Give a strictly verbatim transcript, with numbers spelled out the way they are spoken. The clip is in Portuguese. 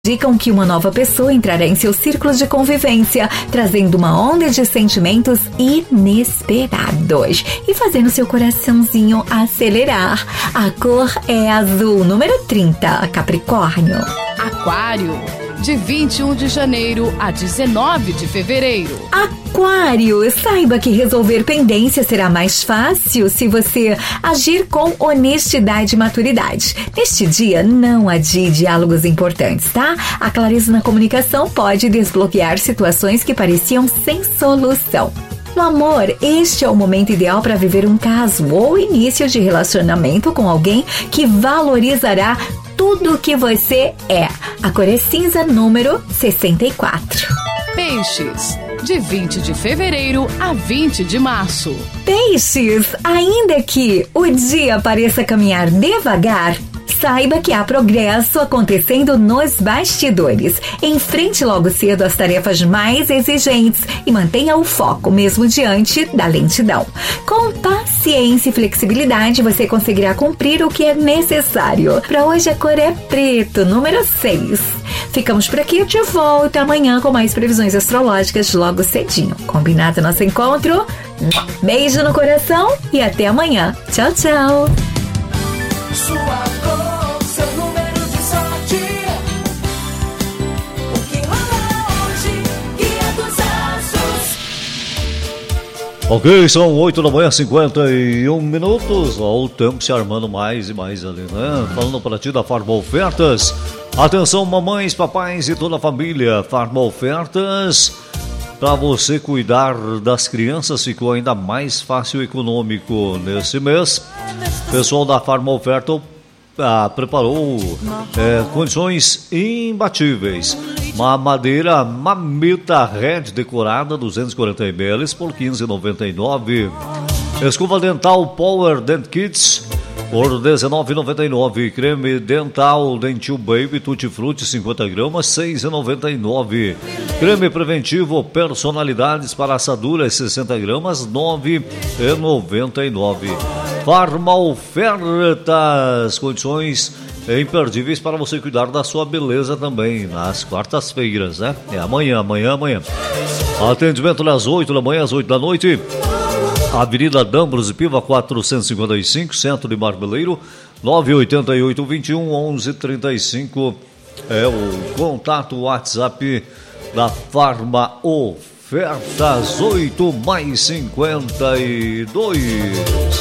indicam que uma nova pessoa entrará em seu círculo de convivência, trazendo uma onda de sentimentos inesperados e fazendo seu coraçãozinho acelerar. A cor é azul, número trinta, Capricórnio. Aquário, de vinte e um de janeiro a dezenove de fevereiro. Aquário, saiba que resolver pendências será mais fácil se você agir com honestidade e maturidade. Neste dia, não adie diálogos importantes, tá? A clareza na comunicação pode desbloquear situações que pareciam sem solução. No amor, este é o momento ideal para viver um caso ou início de relacionamento com alguém que valorizará tudo que você é. A cor é cinza, número sessenta e quatro. Peixes, de vinte de fevereiro a vinte de março. Peixes, ainda que o dia pareça caminhar devagar, saiba que há progresso acontecendo nos bastidores. Enfrente logo cedo as tarefas mais exigentes e mantenha o foco mesmo diante da lentidão. Com paciência e flexibilidade, você conseguirá cumprir o que é necessário. Para hoje a cor é preto, número seis. Ficamos por aqui, de volta amanhã com mais previsões astrológicas logo cedinho. Combinado nosso encontro? Beijo no coração e até amanhã. Tchau, tchau. Sua cor, seu número de sorte. O que rola hoje, guia dos astros. Ok, são oito da manhã, cinquenta e um minutos. Ó, o tempo se armando mais e mais ali, né? Falando para ti da Farma Ofertas. Atenção, mamães, papais e toda a família. Farma Ofertas. Para você cuidar das crianças ficou ainda mais fácil e econômico nesse mês. O pessoal da Farma Oferta ah, preparou é, condições imbatíveis. Uma madeira Mamita Red decorada duzentos e quarenta mililitros por quinze reais e noventa e nove centavos. Escova dental Power Dent Kits por dezenove reais e noventa e nove centavos. Creme dental Dentil Baby Tutti Frutti cinquenta gramas, seis reais e noventa e nove centavos. Creme preventivo Personalidades para assaduras sessenta gramas, nove reais e noventa e nove centavos. Farma Ofertas, condições imperdíveis para você cuidar da sua beleza também nas quartas-feiras, né? É amanhã, amanhã, amanhã. Atendimento das oito da manhã às oito da noite. Avenida D'Ambrosio Piva quatrocentos e cinquenta e cinco, Centro de Marmeleiro, nove oito oito, vinte e um, onze trinta e cinco. É o contato WhatsApp da Farma Ofertas, oito mais cinquenta e dois.